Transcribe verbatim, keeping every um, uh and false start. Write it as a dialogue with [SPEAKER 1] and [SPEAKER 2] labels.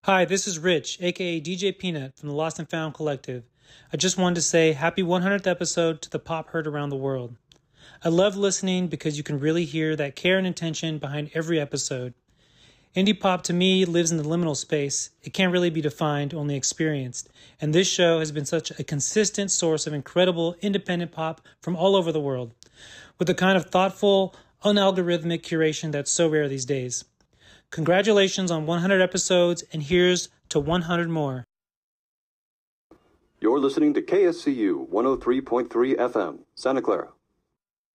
[SPEAKER 1] Hi, this is Rich, aka D J Peanut from the Lost and Found Collective. I just wanted to say happy one hundredth episode to the pop heard around the world. I love listening because you can really hear that care and intention behind every episode. Indie pop to me lives in the liminal space. It can't really be defined, only experienced. And this show has been such a consistent source of incredible independent pop from all over the world, with the kind of thoughtful, unalgorithmic curation that's so rare these days. Congratulations on one hundred episodes, and here's to one hundred more.
[SPEAKER 2] You're listening to K S C U one oh three point three F M, Santa Clara.